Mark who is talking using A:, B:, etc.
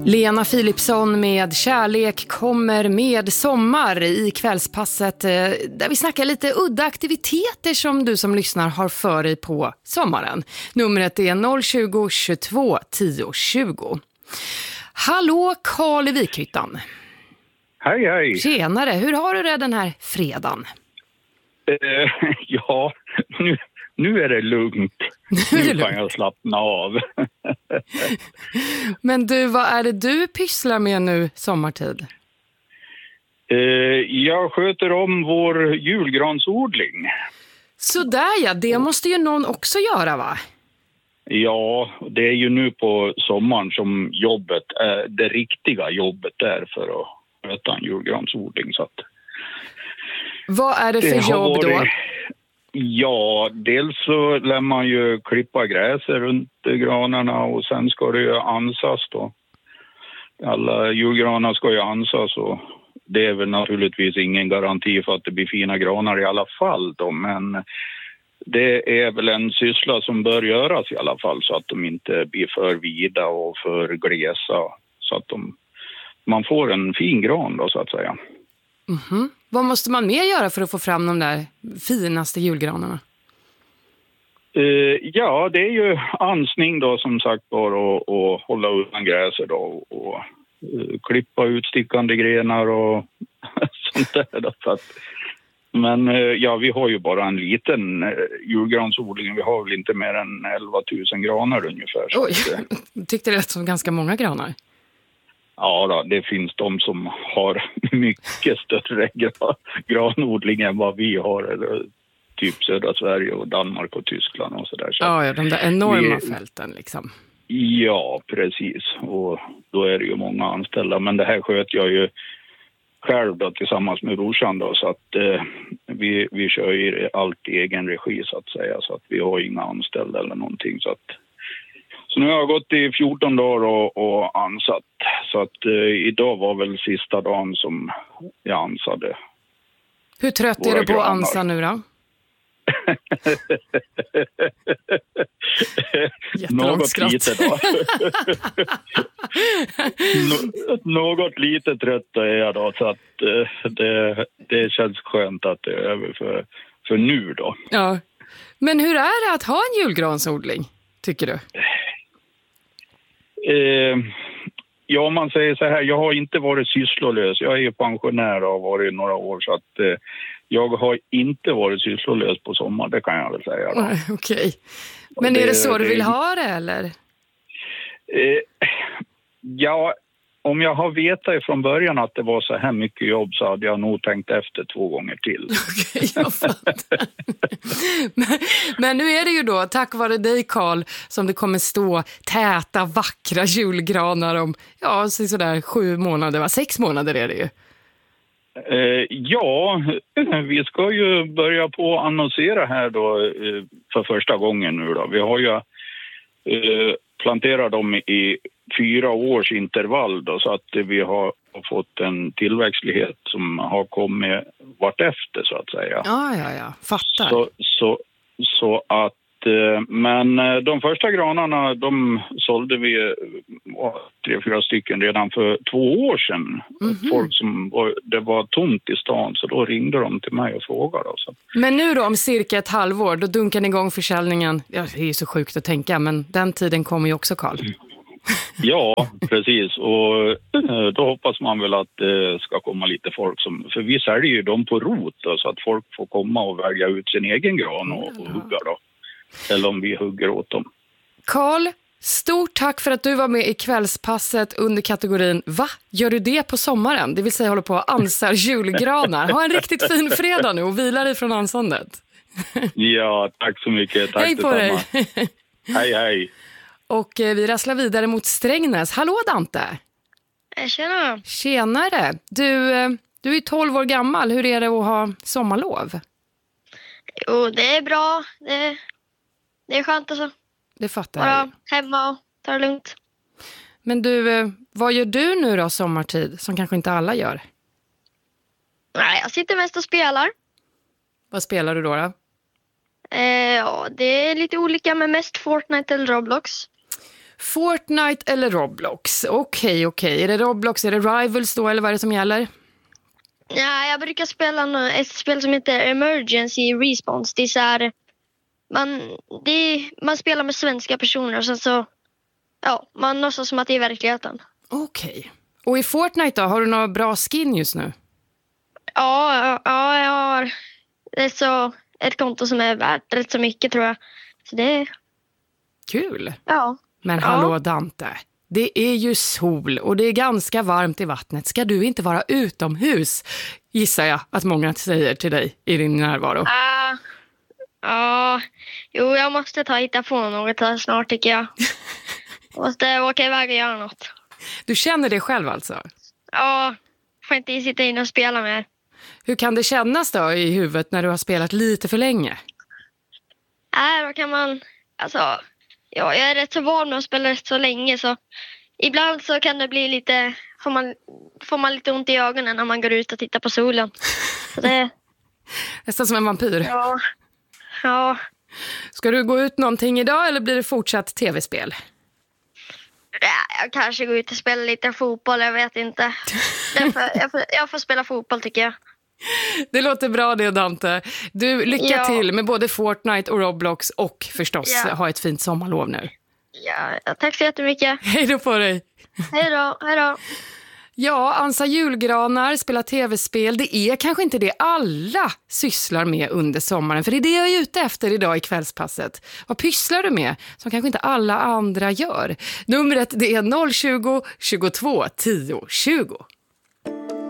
A: Lena Philipsson med Kärlek kommer med sommar i kvällspasset där vi snackar lite udda aktiviteter som du som lyssnar har för dig på sommaren. Numret är 020 22 10 20. Hallå Karl i Vikhyttan.
B: Hej, hej.
A: Tjenare, hur har du det den här fredagen?
B: Ja, nu är det lugnt. Nu kan jag slappna av.
A: Men du, vad är det du pysslar med nu sommartid?
B: Jag sköter om vår julgransodling.
A: Sådär ja, det måste ju någon också göra va?
B: Ja, det är ju nu på sommaren som det riktiga jobbet är för att sköta en julgransodling. Så att
A: vad är det för jobb då?
B: Ja, dels så lär man ju klippa gräser runt granarna och sen ska det ju ansas då. Alla julgranar ska ju ansas och det är väl naturligtvis ingen garanti för att det blir fina granar i alla fall då, men det är väl en syssla som bör göras i alla fall så att de inte blir för vida och för glesa så att man får en fin gran då så att säga.
A: Mhm. Vad måste man mer göra för att få fram de där finaste julgranarna?
B: Ja, det är ju ansning då som sagt bara och hålla undan gräser då och klippa utstickande grenar och sånt där då. Så att, men ja, vi har ju bara en liten julgransodling. Vi har väl inte mer än 11 000 granar ungefär.
A: Oj, jag tyckte det lät som ganska många granar.
B: Ja då, det finns de som har mycket större granodling än vad vi har, eller typ södra Sverige och Danmark och Tyskland och sådär. Så
A: ja, de där enorma fälten liksom.
B: Ja, precis. Och då är det ju många anställda. Men det här sköter jag ju själv då, tillsammans med brorsan då, så att vi kör ju allt i egen regi så att säga. Så att vi har inga anställda eller någonting så att. Så nu har jag gått i 14 dagar och ansatt. Så att idag var väl sista dagen som jag ansade.
A: Hur trött är du på att ansa nu då?
B: Något lite då. Något lite trött är jag då. Så att det känns skönt att det är över för nu då.
A: Ja. Men hur är det att ha en julgransodling, tycker du?
B: Ja, om man säger så här, jag har inte varit sysslolös. Jag är ju pensionär och har varit några år så att jag har inte varit sysslolös på sommar, det kan jag väl säga.
A: Okej. Men är det så du vill ha det eller?
B: Ja, om jag har vetat från början att det var så här mycket jobb så hade jag nog tänkt efter 2 gånger till.
A: Okej, jag fattar. men nu är det ju då, tack vare dig Karl, som det kommer stå täta, vackra julgranar om, ja, sådär 7 månader, va? 6 månader är det ju. Ja, vi ska ju börja på att annonsera här då för första gången nu då. Vi har ju planterat dem i 4 års intervall då, så att vi har fått en tillväxtlighet som har kommit vartefter så att säga. Ja, fattar.
B: Så att, men de första granarna de sålde vi 3-4 stycken redan för 2 år sedan. Mm-hmm. Folk det var tomt i stan så då ringde de till mig och frågade. Så.
A: Men nu då om cirka ett halvår, då dunkar ni igång försäljningen. Ja, det är ju så sjukt att tänka, men den tiden kommer ju också, Karl.
B: Ja, precis. Och då hoppas man väl att det ska komma lite folk för vi säljer ju dem på rot då, så att folk får komma och välja ut sin egen gran och hugga då. Eller om vi hugger åt dem.
A: Karl, stort tack för att du var med i kvällspasset under kategorin Va? Gör du det på sommaren? Det vill säga håller på att ansar julgranar. Ha en riktigt fin fredag nu och vila dig från ansandet.
B: Ja, tack så mycket. Tack
A: hej på dig.
B: Hej, hej.
A: Och vi rasslar vidare mot Strängnäs. Hallå Dante.
C: Tjena.
A: Tjenare. Du är 12 år gammal. Hur är det att ha sommarlov?
C: Jo, det är bra. Det är skönt alltså.
A: Det fattar jag.
C: Bara hemma och ta det lugnt.
A: Men du, vad gör du nu då sommartid som kanske inte alla gör?
C: Nej, jag sitter mest och spelar.
A: Vad spelar du då?
C: Ja, det är lite olika med mest Fortnite eller Roblox.
A: Fortnite eller Roblox? Okej. Är det Roblox, är det Rivals då eller vad är det som gäller?
C: Ja, jag brukar spela ett spel som heter Emergency Response. Det är så här, man spelar med svenska personer och sen så, ja, man låtsas som att det är verkligheten.
A: Okej. Och i Fortnite då, har du några bra skin just nu?
C: Ja, jag har ett konto som är värt rätt så mycket tror jag. Så det är...
A: Kul.
C: Ja.
A: Men hallå Dante, det är ju sol och det är ganska varmt i vattnet. Ska du inte vara utomhus? Gissar jag att många säger till dig i din närvaro.
C: Jo, jag måste hitta på något här snart tycker jag. Jag måste åka iväg och göra något.
A: Du känner det själv alltså?
C: Ja, får inte sitta in och spela mer.
A: Hur kan det kännas då i huvudet när du har spelat lite för länge?
C: Då kan man, alltså, ja, jag är rätt så van med att spela rätt så länge så ibland så kan det bli lite, får man lite ont i ögonen när man går ut och tittar på solen. Så det...
A: Nästan som en vampyr.
C: Ja.
A: Ska du gå ut någonting idag eller blir det fortsatt tv-spel?
C: Ja, jag kanske går ut och spelar lite fotboll, jag vet inte. Jag får spela fotboll tycker jag.
A: Det låter bra det Dante. Du, lycka till med både Fortnite och Roblox och förstås ha ett fint sommarlov nu.
C: Ja, tack så jättemycket.
A: Hej då på dig.
C: Hej då.
A: Ja, ansa julgranar, spela tv-spel, det är kanske inte det alla sysslar med under sommaren. För det är det jag är ute efter idag i kvällspasset. Vad pysslar du med som kanske inte alla andra gör? Numret det är 020 22 10 20.